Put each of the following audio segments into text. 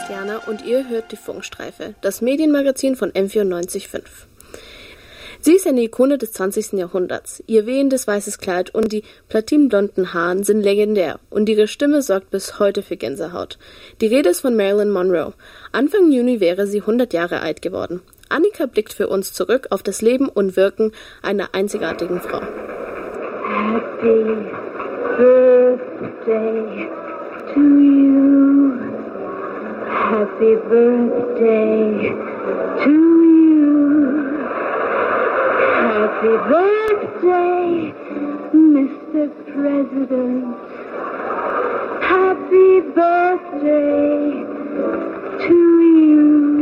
Diana und ihr hört die Funkstreife, das Medienmagazin von M94.5. Sie ist eine Ikone des 20. Jahrhunderts. Ihr wehendes weißes Kleid und die platinblonden Haaren sind legendär und ihre Stimme sorgt bis heute für Gänsehaut. Die Rede ist von Marilyn Monroe. Anfang Juni wäre sie 100 Jahre alt geworden. Annika blickt für uns zurück auf das Leben und Wirken einer einzigartigen Frau. Happy birthday to you. Happy birthday to you. Happy birthday, Mr. President. Happy birthday to you.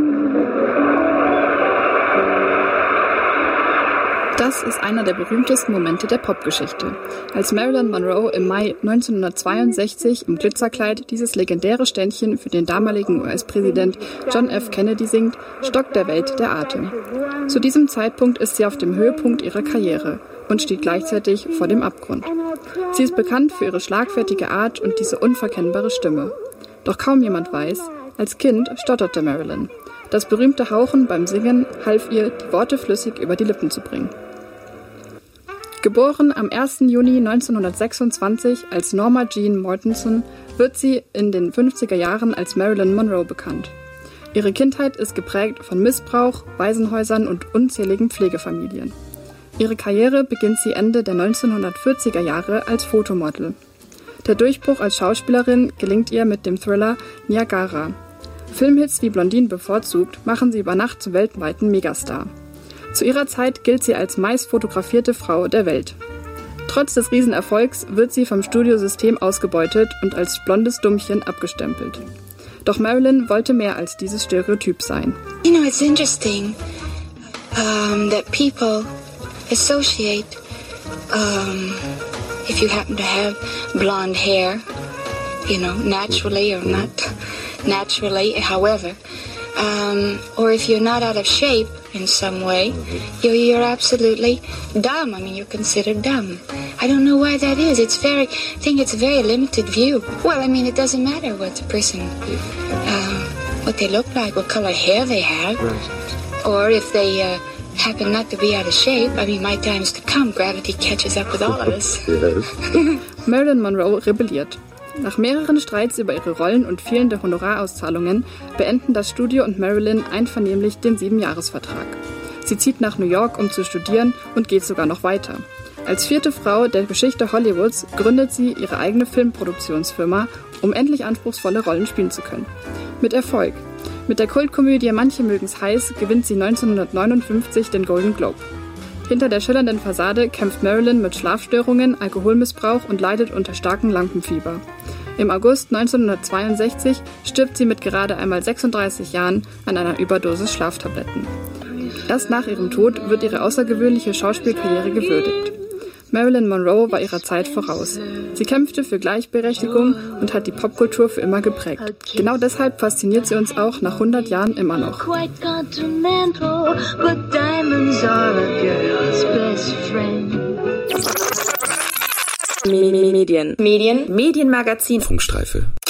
Das ist einer der berühmtesten Momente der Popgeschichte. Als Marilyn Monroe im Mai 1962 im Glitzerkleid dieses legendäre Ständchen für den damaligen US-Präsident John F. Kennedy singt, stockt der Welt der Atem. Zu diesem Zeitpunkt ist sie auf dem Höhepunkt ihrer Karriere und steht gleichzeitig vor dem Abgrund. Sie ist bekannt für ihre schlagfertige Art und diese unverkennbare Stimme. Doch kaum jemand weiß, als Kind stotterte Marilyn. Das berühmte Hauchen beim Singen half ihr, die Worte flüssig über die Lippen zu bringen. Geboren am 1. Juni 1926 als Norma Jean Mortenson, wird sie in den 50er Jahren als Marilyn Monroe bekannt. Ihre Kindheit ist geprägt von Missbrauch, Waisenhäusern und unzähligen Pflegefamilien. Ihre Karriere beginnt sie Ende der 1940er Jahre als Fotomodel. Der Durchbruch als Schauspielerin gelingt ihr mit dem Thriller Niagara. Filmhits wie Blondine bevorzugt machen sie über Nacht zum weltweiten Megastar. Zu ihrer Zeit gilt sie als meist fotografierte Frau der Welt. Trotz des Riesenerfolgs wird sie vom Studiosystem ausgebeutet und als blondes Dummchen abgestempelt. Doch Marilyn wollte mehr als dieses Stereotyp sein. You know, it's interesting that people associate if you happen to have blonde hair, you know, naturally or not naturally, however, or if you're not out of shape in some way, you're absolutely dumb. I mean, you're considered dumb. I don't know why that is. I think it's a very limited view. Well, I mean, it doesn't matter what the person, what they look like, what color hair they have, or if they happen not to be out of shape. I mean, my time's to come. Gravity catches up with all of us. Marilyn Monroe rebelliert. Nach mehreren Streits über ihre Rollen und fehlende Honorarauszahlungen beenden das Studio und Marilyn einvernehmlich den 7-Jahres-Vertrag. Sie zieht nach New York, um zu studieren und geht sogar noch weiter. Als 4. Frau der Geschichte Hollywoods gründet sie ihre eigene Filmproduktionsfirma, um endlich anspruchsvolle Rollen spielen zu können. Mit Erfolg. Mit der Kultkomödie Manche mögen's heiß gewinnt sie 1959 den Golden Globe. Hinter der schillernden Fassade kämpft Marilyn mit Schlafstörungen, Alkoholmissbrauch und leidet unter starkem Lampenfieber. Im August 1962 stirbt sie mit gerade einmal 36 Jahren an einer Überdosis Schlaftabletten. Erst nach ihrem Tod wird ihre außergewöhnliche Schauspielkarriere gewürdigt. Marilyn Monroe war ihrer Zeit voraus. Sie kämpfte für Gleichberechtigung und hat die Popkultur für immer geprägt. Genau deshalb fasziniert sie uns auch nach 100 Jahren immer noch. Medienmagazin. Funkstreife.